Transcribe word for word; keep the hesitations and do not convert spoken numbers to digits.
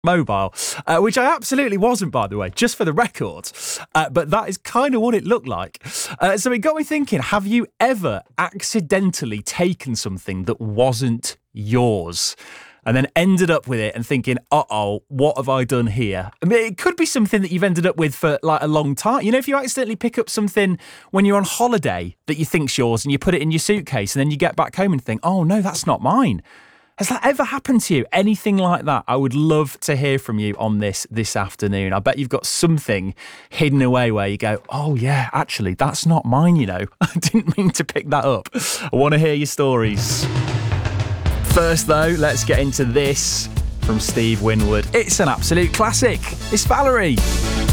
mobile, uh, which I absolutely wasn't, by the way, just for the record. Uh, but that is kind of what it looked like. Uh, so it got me thinking, have you ever accidentally taken something that wasn't yours and then ended up with it and thinking, uh-oh, what have I done here? I mean, it could be something that you've ended up with for like a long time. You know, if you accidentally pick up something when you're on holiday that you think's yours and you put it in your suitcase and then you get back home and think, oh no, that's not mine. Has that ever happened to you? Anything like that? I would love to hear from you on this this afternoon. I bet you've got something hidden away where you go, oh yeah, actually, that's not mine, you know. I didn't mean to pick that up. I want to hear your stories. First though, let's get into this from Steve Winwood. It's an absolute classic. It's Valerie.